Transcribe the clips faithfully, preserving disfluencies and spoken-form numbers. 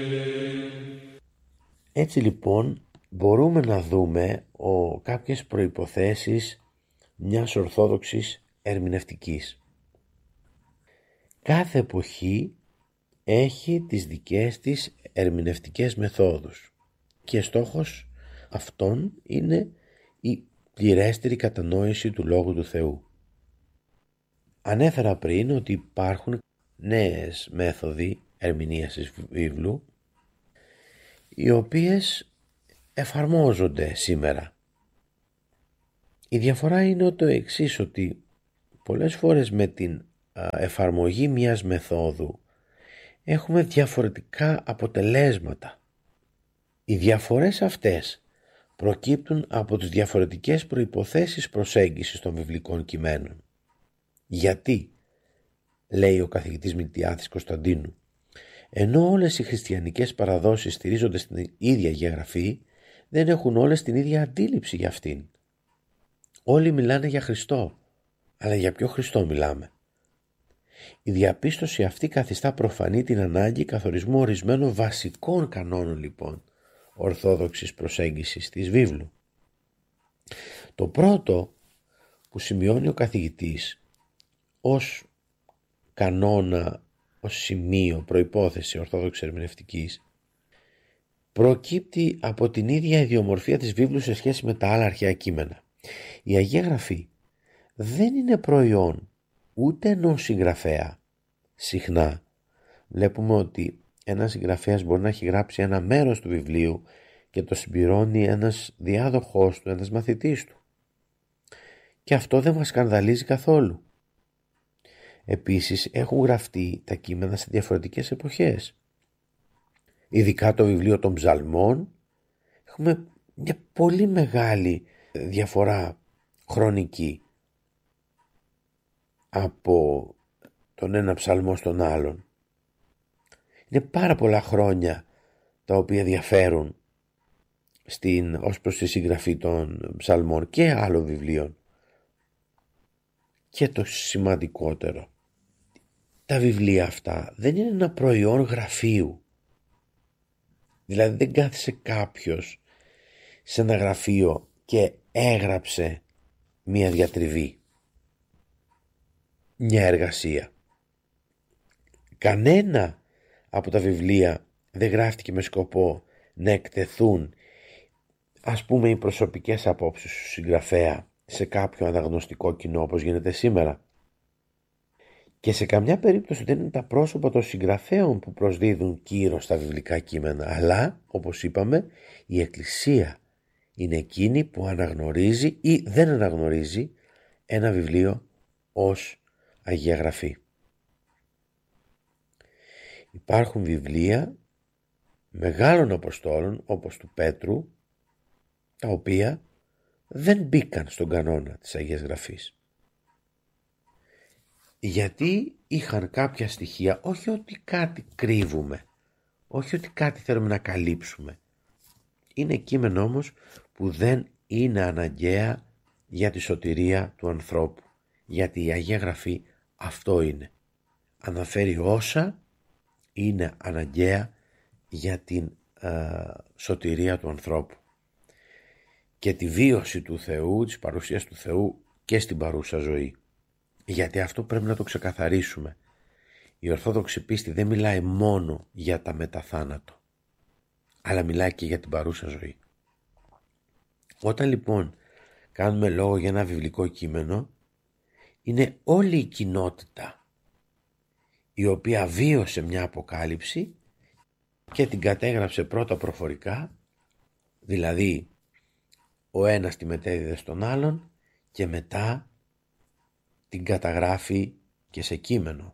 Έτσι λοιπόν μπορούμε να δούμε ο, κάποιες προϋποθέσεις μιας ορθόδοξης ερμηνευτικής. Κάθε εποχή έχει τις δικές της ερμηνευτικές μεθόδους και στόχος αυτών είναι η πληρέστερη κατανόηση του Λόγου του Θεού. Ανέφερα πριν ότι υπάρχουν νέες μέθοδοι ερμηνείας της βίβλου οι οποίες εφαρμόζονται σήμερα. Η διαφορά είναι το εξής, ότι πολλές φορές με την εφαρμογή μιας μεθόδου έχουμε διαφορετικά αποτελέσματα. Οι διαφορές αυτές προκύπτουν από τις διαφορετικές προϋποθέσεις προσέγγισης των βιβλικών κειμένων. Γιατί, λέει ο καθηγητής Μιλτιάδης Κωνσταντίνου, ενώ όλες οι χριστιανικές παραδόσεις στηρίζονται στην ίδια Αγία Γραφή, δεν έχουν όλες την ίδια αντίληψη για αυτήν. Όλοι μιλάνε για Χριστό, αλλά για ποιο Χριστό μιλάμε? Η διαπίστωση αυτή καθιστά προφανή την ανάγκη καθορισμού ορισμένων βασικών κανόνων λοιπόν ορθόδοξης προσέγγισης της βίβλου. Το πρώτο που σημειώνει ο καθηγητής ως κανόνα, ως σημείο, προϋπόθεση ορθόδοξης ερμηνευτικής, προκύπτει από την ίδια ιδιομορφία της βίβλου σε σχέση με τα άλλα αρχαία κείμενα. Η Αγία Γραφή δεν είναι προϊόν ούτε ενός συγγραφέα. Συχνά βλέπουμε ότι ένας συγγραφέας μπορεί να έχει γράψει ένα μέρος του βιβλίου και το συμπληρώνει ένας διάδοχός του, ένας μαθητής του. Και αυτό δεν μας σκανδαλίζει καθόλου. Επίσης έχουν γραφτεί τα κείμενα σε διαφορετικές εποχές. Ειδικά το βιβλίο των Ψαλμών έχουμε μια πολύ μεγάλη διαφορά χρονική από τον ένα ψαλμό στον άλλον. Είναι πάρα πολλά χρόνια τα οποία διαφέρουν στην, ως προς τη συγγραφή των ψαλμών και άλλων βιβλίων. Και το σημαντικότερο, τα βιβλία αυτά δεν είναι ένα προϊόν γραφείου. Δηλαδή δεν κάθισε κάποιος σε ένα γραφείο και έγραψε μία διατριβή, μια εργασία. Κανένα από τα βιβλία δεν γράφτηκε με σκοπό να εκτεθούν, ας πούμε, οι προσωπικές απόψεις του συγγραφέα σε κάποιο αναγνωστικό κοινό όπως γίνεται σήμερα. Και σε καμιά περίπτωση δεν είναι τα πρόσωπα των συγγραφέων που προσδίδουν κύρος στα βιβλικά κείμενα, αλλά, όπως είπαμε, η Εκκλησία είναι εκείνη που αναγνωρίζει ή δεν αναγνωρίζει ένα βιβλίο ως Αγία Γραφή. Υπάρχουν βιβλία μεγάλων αποστόλων όπως του Πέτρου, τα οποία δεν μπήκαν στον κανόνα της Αγίας Γραφής. Γιατί είχαν κάποια στοιχεία, όχι ότι κάτι κρύβουμε, όχι ότι κάτι θέλουμε να καλύψουμε. Είναι κείμενο όμως που δεν είναι αναγκαία για τη σωτηρία του ανθρώπου. Γιατί η Αγία Γραφή αυτό είναι. Αναφέρει όσα είναι αναγκαία για την ε, σωτηρία του ανθρώπου και τη βίωση του Θεού, της παρουσίας του Θεού και στην παρούσα ζωή. Γιατί αυτό πρέπει να το ξεκαθαρίσουμε. Η Ορθόδοξη πίστη δεν μιλάει μόνο για τα μεταθάνατο, αλλά μιλάει και για την παρούσα ζωή. Όταν λοιπόν κάνουμε λόγο για ένα βιβλικό κείμενο, είναι όλη η κοινότητα η οποία βίωσε μια αποκάλυψη και την κατέγραψε πρώτα προφορικά, δηλαδή ο ένας τη μετέδιδε στον άλλον και μετά την καταγράφει και σε κείμενο.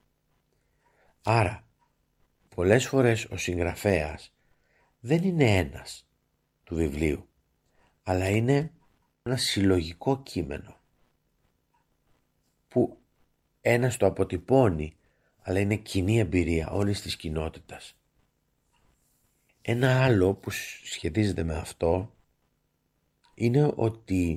Άρα πολλές φορές ο συγγραφέας δεν είναι ένας του βιβλίου, αλλά είναι ένα συλλογικό κείμενο που ένας το αποτυπώνει, αλλά είναι κοινή εμπειρία όλης της κοινότητας. Ένα άλλο που σχετίζεται με αυτό είναι ότι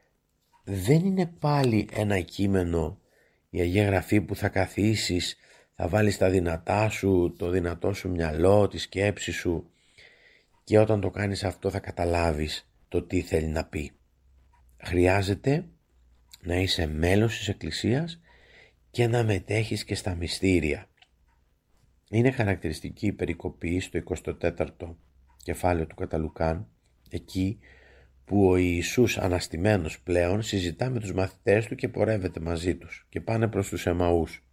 δεν είναι πάλι ένα κείμενο, η Αγία Γραφή, που θα καθίσεις, θα βάλεις τα δυνατά σου, το δυνατό σου μυαλό, τη σκέψη σου, και όταν το κάνεις αυτό θα καταλάβεις το τι θέλει να πει. Χρειάζεται να είσαι μέλος της Εκκλησίας και να μετέχεις και στα μυστήρια. Είναι χαρακτηριστική η περικοπή στο εικοστό τέταρτο κεφάλαιο του κατά Λουκάν, εκεί που ο Ιησούς αναστημένος πλέον συζητά με τους μαθητές του και πορεύεται μαζί τους και πάνε προς τους Εμαούς.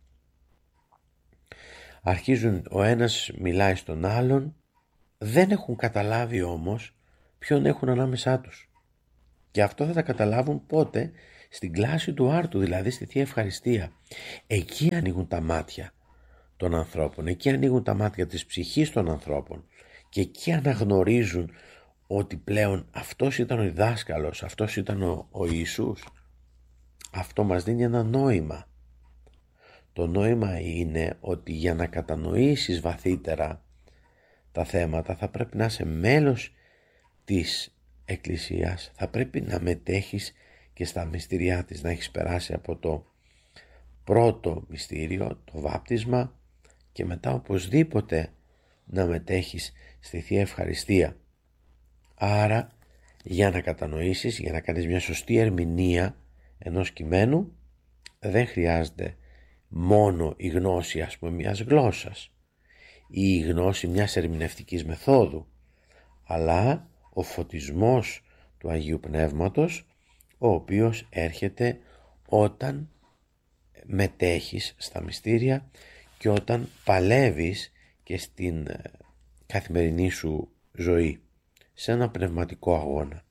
Αρχίζουν, ο ένας μιλάει στον άλλον, δεν έχουν καταλάβει όμως ποιον έχουν ανάμεσά τους. Και αυτό θα τα καταλάβουν πότε? Στην κλάση του άρτου, δηλαδή στη Θεία Ευχαριστία. Εκεί ανοίγουν τα μάτια των ανθρώπων, εκεί ανοίγουν τα μάτια της ψυχής των ανθρώπων και εκεί αναγνωρίζουν ότι πλέον αυτός ήταν ο διδάσκαλος, αυτός ήταν ο, ο Ιησούς. Αυτό μας δίνει ένα νόημα. Το νόημα είναι ότι για να κατανοήσεις βαθύτερα τα θέματα θα πρέπει να είσαι μέλος της Εκκλησίας, θα πρέπει να μετέχεις και στα μυστήριά της, να έχεις περάσει από το πρώτο μυστήριο, το βάπτισμα, και μετά οπωσδήποτε να μετέχεις στη Θεία Ευχαριστία. Άρα για να κατανοήσεις, για να κάνεις μια σωστή ερμηνεία ενός κειμένου, δεν χρειάζεται μόνο η γνώση, ας πούμε, μιας γλώσσας ή η γνώση μιας ερμηνευτικής μεθόδου, αλλά ο φωτισμός του Αγίου Πνεύματος, ο οποίος έρχεται όταν μετέχεις στα μυστήρια και όταν παλεύεις και στην καθημερινή σου ζωή, σε ένα πνευματικό αγώνα.